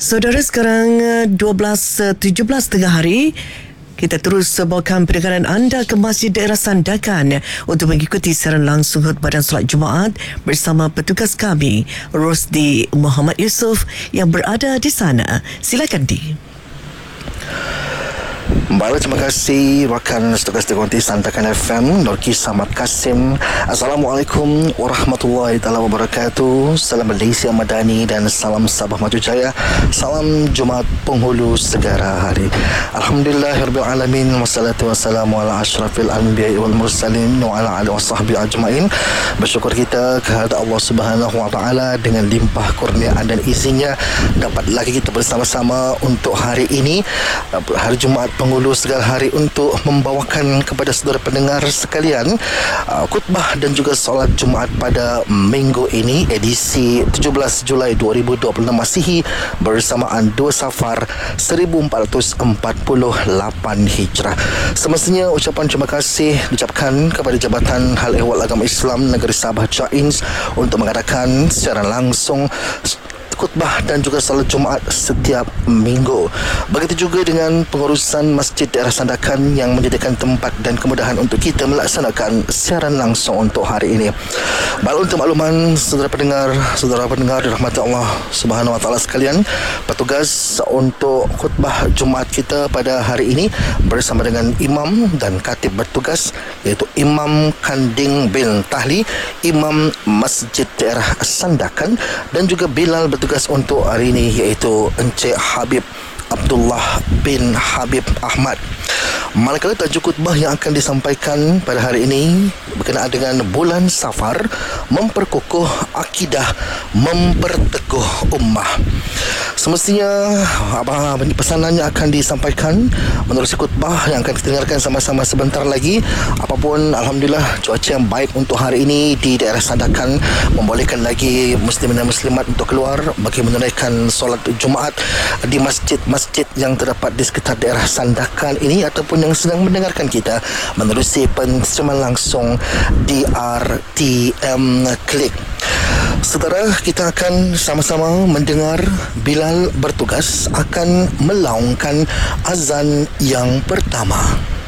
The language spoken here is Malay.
Saudara, sekarang 12:17 tengah hari. Kita terus bawakan pendengaran anda ke Masjid Daerah Sandakan untuk mengikuti siaran langsung khutbah dan solat Jumaat bersama petugas kami, Rosdi Muhammad Yusof yang berada di sana. Silakan Di. Baik, terima kasih rakan tugas Konti Sandakan FM Norki Samad Kasim. Assalamualaikum warahmatullahi taala wabarakatuh. Salam Malaysia Madani dan salam Sabah Maju Jaya. Salam Jumaat Penghulu Segara Hari. Alhamdulillahirabbil alamin, wassalatu wassalamu ala asyrafil anbiya'i wal mursalin wa ala alihi washabbihi ajmain. Bersyukur kita kepada Allah Subhanahu wa taala dengan limpah kurniaan dan izinnya dapat lagi kita bersama-sama untuk hari ini, hari Jumaat Penghulu Segala Hari, untuk membawakan kepada saudara pendengar sekalian khutbah dan juga solat Jumaat pada minggu ini, edisi 17 Julai 2026 Masihi bersamaan 2 Safar 1448 Hijrah. Semestinya ucapan terima kasih diucapkan kepada Jabatan Hal Ehwal Agama Islam Negeri Sabah Jains untuk mengadakan secara langsung khutbah dan juga salat Jumaat setiap minggu. Begitu juga dengan pengurusan Masjid Daerah Sandakan yang menyediakan tempat dan kemudahan untuk kita melaksanakan siaran langsung untuk hari ini. Baik, untuk makluman saudara pendengar dirahmati Allah Subhanahu wa taala sekalian, petugas untuk khutbah Jumaat kita pada hari ini bersama dengan imam dan katib bertugas, iaitu Imam Kanding bin Tahli, Imam Masjid Daerah Sandakan, dan juga Bilal bertugas untuk hari ini, iaitu Encik Habib Abdullah bin Habib Ahmad. Manakala tajuk khutbah yang akan disampaikan pada hari ini berkenaan dengan bulan Safar, memperkukuh akidah, memperteguh ummah. Semestinya pesanannya akan disampaikan menerusi khutbah yang akan kita dengarkan sama-sama sebentar lagi. Apapun, alhamdulillah cuaca yang baik untuk hari ini di daerah Sandakan membolehkan lagi muslimin dan muslimat untuk keluar bagi menunaikan solat Jumaat di masjid-masjid yang terdapat di sekitar daerah Sandakan ini, ataupun yang sedang mendengarkan kita menerusi pensiaran langsung di RTM Klik. Saudara, kita akan sama-sama mendengar Bilal bertugas akan melaungkan azan yang pertama.